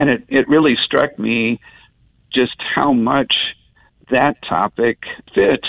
And it really struck me just how much that topic fit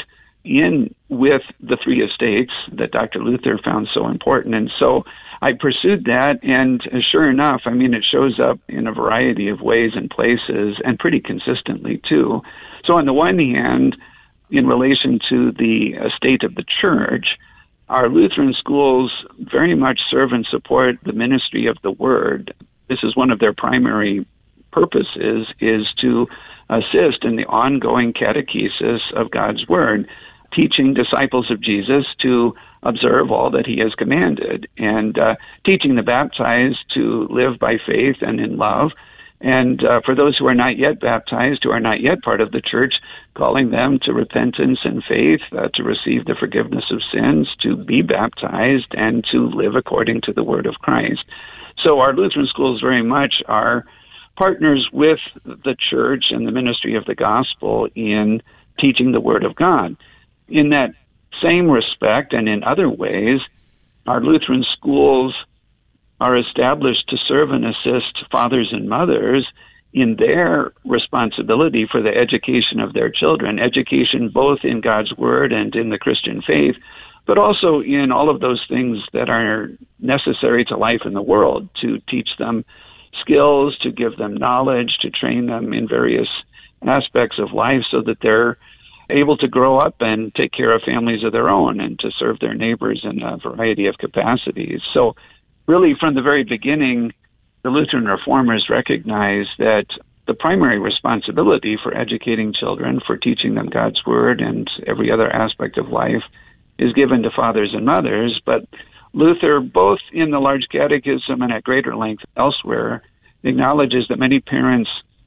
in with the three estates that Dr. Luther found so important. And so I pursued that, and sure enough, it shows up in a variety of ways and places, and pretty consistently too. So on the one hand, in relation to the estate of the church, our Lutheran schools very much serve and support the ministry of the Word. This is one of their primary purposes, is to assist in the ongoing catechesis of God's Word, teaching disciples of Jesus to observe all that he has commanded, and teaching the baptized to live by faith and in love. And for those who are not yet baptized, who are not yet part of the church, calling them to repentance and faith, to receive the forgiveness of sins, to be baptized, and to live according to the word of Christ. So our Lutheran schools very much are partners with the church and the ministry of the gospel in teaching the word of God. In that same respect, and in other ways, our Lutheran schools are established to serve and assist fathers and mothers in their responsibility for the education of their children, education both in God's Word and in the Christian faith, but also in all of those things that are necessary to life in the world, to teach them skills, to give them knowledge, to train them in various aspects of life so that they're able to grow up and take care of families of their own and to serve their neighbors in a variety of capacities. So really, from the very beginning, the Lutheran Reformers recognized that the primary responsibility for educating children, for teaching them God's Word and every other aspect of life, is given to fathers and mothers. But Luther, both in the Large Catechism and at greater length elsewhere, acknowledges that many parents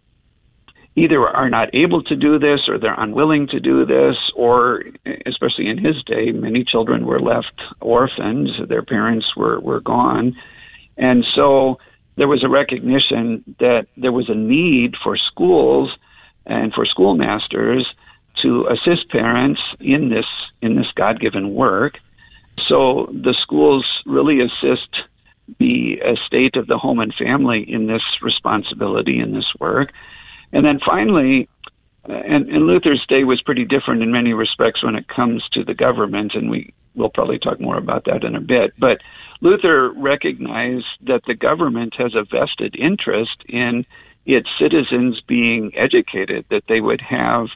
either are not able to do this, or they're unwilling to do this, or, especially in his day, many children were left orphans. Their parents were gone. And so there was a recognition that there was a need for schools and for schoolmasters to assist parents in this God-given work. So the schools really assist the estate of the home and family in this responsibility, in this work. And then finally, and Luther's day was pretty different in many respects when it comes to the government, and we'll probably talk more about that in a bit. But Luther recognized that the government has a vested interest in its citizens being educated, that they would have,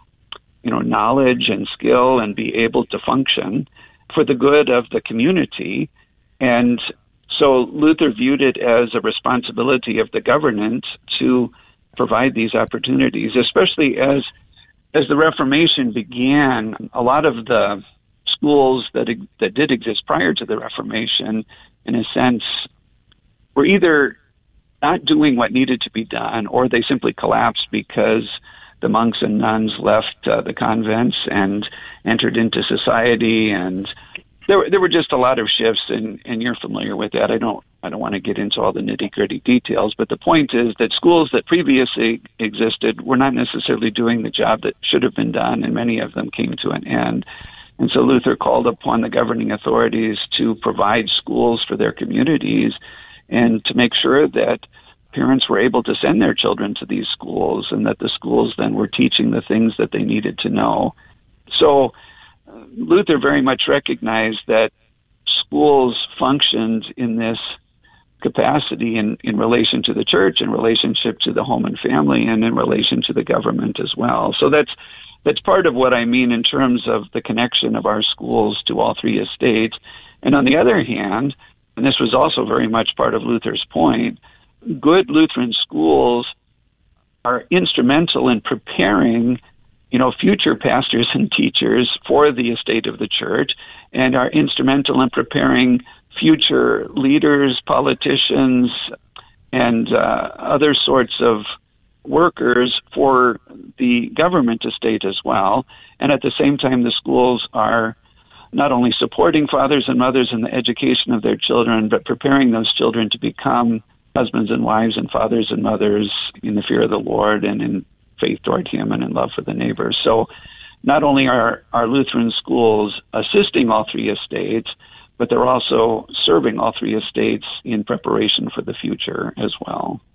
knowledge and skill and be able to function for the good of the community. And so Luther viewed it as a responsibility of the government to provide these opportunities, especially as the Reformation began. A lot of the schools that did exist prior to the Reformation, in a sense, were either not doing what needed to be done, or they simply collapsed because the monks and nuns left the convents and entered into society, and there were just a lot of shifts, and you're familiar with that. I don't want to get into all the nitty-gritty details, but the point is that schools that previously existed were not necessarily doing the job that should have been done, and many of them came to an end. And so Luther called upon the governing authorities to provide schools for their communities and to make sure that parents were able to send their children to these schools, and that the schools then were teaching the things that they needed to know. So Luther very much recognized that schools functioned in this capacity in relation to the church, in relationship to the home and family, and in relation to the government as well. So that's part of what I mean in terms of the connection of our schools to all three estates. And on the other hand, and this was also very much part of Luther's point, good Lutheran schools are instrumental in preparing future pastors and teachers for the estate of the church, and are instrumental in preparing future leaders, politicians, and other sorts of workers for the government estate as well. And at the same time, the schools are not only supporting fathers and mothers in the education of their children, but preparing those children to become husbands and wives and fathers and mothers in the fear of the Lord and in faith toward him and in love for the neighbor. So not only are our Lutheran schools assisting all three estates, but they're also serving all three estates in preparation for the future as well.